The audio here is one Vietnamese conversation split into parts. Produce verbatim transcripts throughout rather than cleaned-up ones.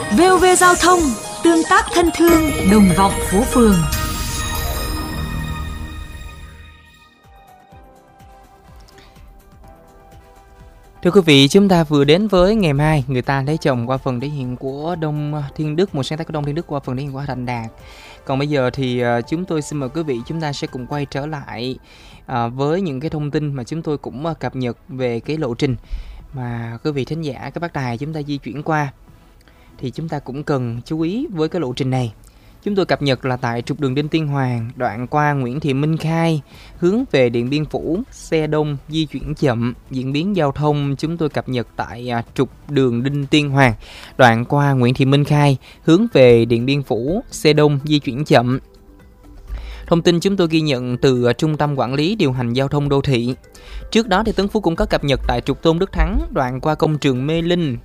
vê o vê Giao thông, tương tác thân thương, đồng vọng phố phường. Thưa quý vị, chúng ta vừa đến với Ngày Mai Người Ta Lấy Chồng qua phần thể hiện của Đông Thiên Đức, một sáng tác của Đông Thiên Đức qua phần thể hiện của Thành Đạt. Còn bây giờ thì chúng tôi xin mời quý vị, chúng ta sẽ cùng quay trở lại với những cái thông tin mà chúng tôi cũng cập nhật về cái lộ trình mà quý vị thính giả, các bác đài chúng ta di chuyển qua. Thì chúng ta cũng cần chú ý với cái lộ trình này. Chúng tôi cập nhật là tại trục đường Đinh Tiên Hoàng, đoạn qua Nguyễn Thị Minh Khai, hướng về Điện Biên Phủ, xe đông, di chuyển chậm. Diễn biến giao thông chúng tôi cập nhật tại à, trục đường Đinh Tiên Hoàng, đoạn qua Nguyễn Thị Minh Khai, hướng về Điện Biên Phủ, xe đông, di chuyển chậm. Thông tin chúng tôi ghi nhận từ à, Trung tâm Quản lý Điều hành Giao thông Đô thị. Trước đó thì Tấn Phú cũng có cập nhật tại trục Tôn Đức Thắng, đoạn qua công trường Mê Linh.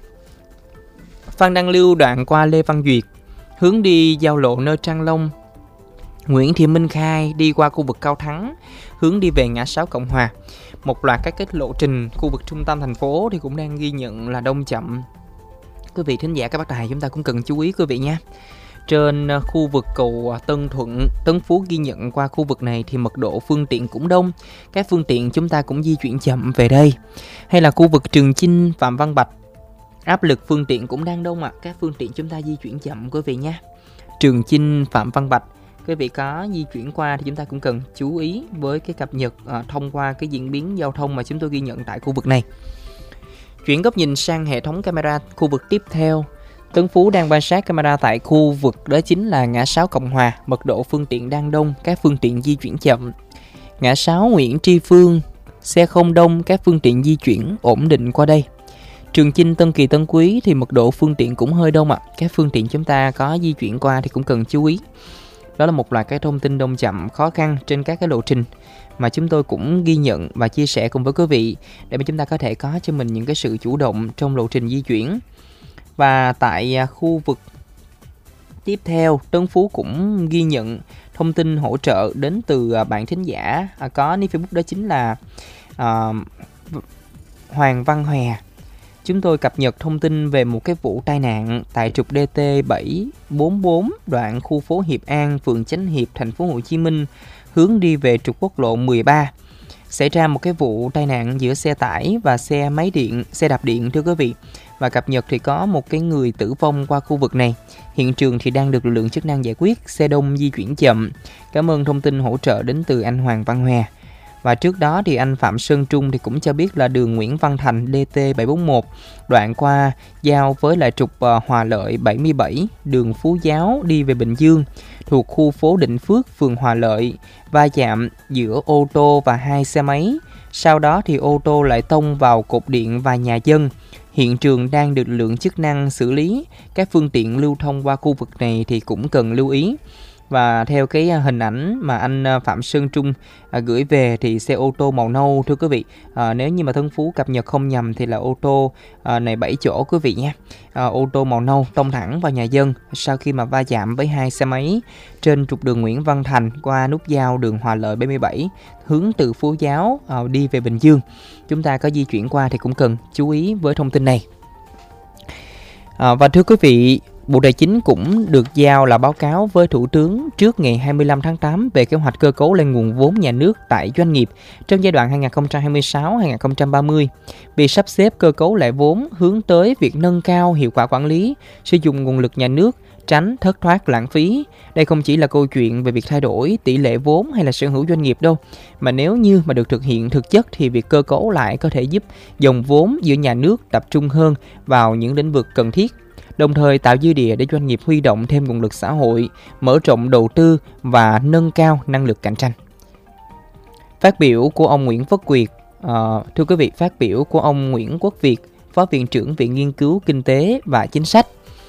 Phan Đăng Lưu đoạn qua Lê Văn Duyệt, hướng đi giao lộ nơi Trang Long. Nguyễn Thị Minh Khai đi qua khu vực Cao Thắng, hướng đi về ngã sáu Cộng Hòa. Một loạt các kết lộ trình khu vực trung tâm thành phố thì cũng đang ghi nhận là đông chậm. Quý vị thính giả, các bác đài chúng ta cũng cần chú ý quý vị nha. Trên khu vực cầu Tân Thuận, Tấn Phú ghi nhận qua khu vực này thì mật độ phương tiện cũng đông. Các phương tiện chúng ta cũng di chuyển chậm về đây. Hay là khu vực Trường Chinh, Phạm Văn Bạch, áp lực phương tiện cũng đang đông ạ. À. Các phương tiện chúng ta di chuyển chậm quý vị nha. Trường Chinh, Phạm Văn Bạch, quý vị có di chuyển qua thì chúng ta cũng cần chú ý với cái cập nhật à, thông qua cái diễn biến giao thông mà chúng tôi ghi nhận tại khu vực này. Chuyển góc nhìn sang hệ thống camera khu vực tiếp theo. Tấn Phú đang quan sát camera tại khu vực đó chính là ngã sáu Cộng Hòa, mật độ phương tiện đang đông, các phương tiện di chuyển chậm. Ngã sáu Nguyễn Tri Phương, xe không đông, các phương tiện di chuyển ổn định qua đây. Trường Chinh, Tân Kỳ, Tân Quý thì mật độ phương tiện cũng hơi đông ạ. À. Các phương tiện chúng ta có di chuyển qua thì cũng cần chú ý. Đó là một loạt cái thông tin đông chậm khó khăn trên các cái lộ trình mà chúng tôi cũng ghi nhận và chia sẻ cùng với quý vị để mà chúng ta có thể có cho mình những cái sự chủ động trong lộ trình di chuyển. Và tại khu vực tiếp theo, Tấn Phú cũng ghi nhận thông tin hỗ trợ đến từ bạn thính giả có nick Facebook, đó chính là uh, Hoàng Văn Hòe. Chúng tôi cập nhật thông tin về một cái vụ tai nạn tại trục đê tê bảy bốn bốn đoạn khu phố Hiệp An, phường Chánh Hiệp, thành phố Hồ Chí Minh, hướng đi về trục quốc lộ mười ba. Xảy ra một cái vụ tai nạn giữa xe tải và xe máy điện, xe đạp điện thưa quý vị. Và cập nhật thì có một cái người tử vong qua khu vực này. Hiện trường thì đang được lực lượng chức năng giải quyết, xe đông di chuyển chậm. Cảm ơn thông tin hỗ trợ đến từ anh Hoàng Văn Hòe. Và trước đó thì anh Phạm Sơn Trung thì cũng cho biết là đường Nguyễn Văn Thành đê tê bảy bốn một đoạn qua giao với lại trục Hòa Lợi bảy mươi bảy, đường Phú Giáo đi về Bình Dương, thuộc khu phố Định Phước, phường Hòa Lợi, va chạm giữa ô tô và hai xe máy. Sau đó thì ô tô lại tông vào cột điện và nhà dân. Hiện trường đang được lực lượng chức năng xử lý. Các phương tiện lưu thông qua khu vực này thì cũng cần lưu ý. Và theo cái hình ảnh mà anh Phạm Sơn Trung à, gửi về thì xe ô tô màu nâu thưa quý vị. À, nếu như mà Tấn Phú cập nhật không nhầm thì là ô tô à, này bảy chỗ quý vị nhé. À, ô tô màu nâu tông thẳng vào nhà dân sau khi mà va chạm với hai xe máy trên trục đường Nguyễn Văn Thành qua nút giao đường Hòa Lợi bảy mươi bảy, hướng từ Phú Giáo à, đi về Bình Dương. Chúng ta có di chuyển qua thì cũng cần chú ý với thông tin này. À, và thưa quý vị, Bộ Tài chính cũng được giao là báo cáo với Thủ tướng trước ngày hai mươi lăm tháng tám về kế hoạch cơ cấu lại nguồn vốn nhà nước tại doanh nghiệp trong giai đoạn hai nghìn không trăm hai mươi sáu đến hai nghìn không trăm ba mươi. Việc sắp xếp cơ cấu lại vốn hướng tới việc nâng cao hiệu quả quản lý, sử dụng nguồn lực nhà nước, tránh thất thoát lãng phí. Đây không chỉ là câu chuyện về việc thay đổi tỷ lệ vốn hay là sở hữu doanh nghiệp đâu, mà nếu như mà được thực hiện thực chất thì việc cơ cấu lại có thể giúp dòng vốn giữa nhà nước tập trung hơn vào những lĩnh vực cần thiết, đồng thời tạo dư địa để doanh nghiệp huy động thêm nguồn lực xã hội, mở rộng đầu tư và nâng cao năng lực cạnh tranh. Phát biểu của ông Nguyễn Quốc Việt, uh, thưa quý vị, phát biểu của ông Nguyễn Quốc Việt, Phó Viện trưởng Viện Nghiên cứu Kinh tế và Chính sách.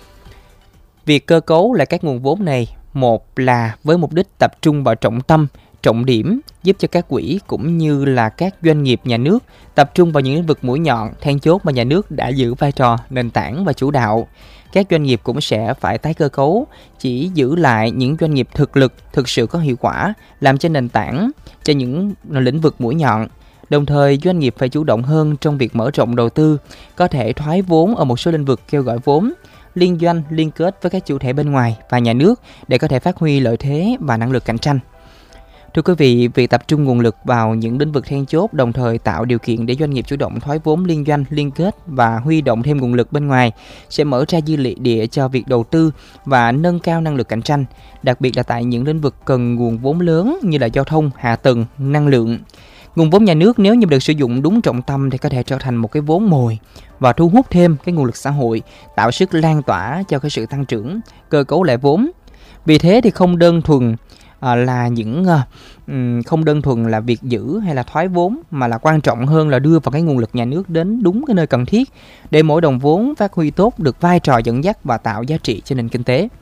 Việc cơ cấu lại các nguồn vốn này, một là với mục đích tập trung vào trọng tâm, trọng điểm, giúp cho các quỹ cũng như là các doanh nghiệp nhà nước tập trung vào những lĩnh vực mũi nhọn, then chốt mà nhà nước đã giữ vai trò nền tảng và chủ đạo. Các doanh nghiệp cũng sẽ phải tái cơ cấu, chỉ giữ lại những doanh nghiệp thực lực, thực sự có hiệu quả, làm cho nền tảng cho những lĩnh vực mũi nhọn. Đồng thời, doanh nghiệp phải chủ động hơn trong việc mở rộng đầu tư, có thể thoái vốn ở một số lĩnh vực kêu gọi vốn, liên doanh, liên kết với các chủ thể bên ngoài và nhà nước để có thể phát huy lợi thế và năng lực cạnh tranh. Thưa quý vị, việc tập trung nguồn lực vào những lĩnh vực then chốt đồng thời tạo điều kiện để doanh nghiệp chủ động thoái vốn liên doanh, liên kết và huy động thêm nguồn lực bên ngoài sẽ mở ra dư địa cho việc đầu tư và nâng cao năng lực cạnh tranh, đặc biệt là tại những lĩnh vực cần nguồn vốn lớn như là giao thông, hạ tầng, năng lượng. Nguồn vốn nhà nước nếu như được sử dụng đúng trọng tâm thì có thể trở thành một cái vốn mồi và thu hút thêm cái nguồn lực xã hội, tạo sức lan tỏa cho cái sự tăng trưởng, cơ cấu lại vốn. Vì thế thì không đơn thuần À, là những uh, không đơn thuần là việc giữ hay là thoái vốn, mà là quan trọng hơn là đưa vào cái nguồn lực nhà nước đến đúng cái nơi cần thiết để mỗi đồng vốn phát huy tốt được vai trò dẫn dắt và tạo giá trị cho nền kinh tế.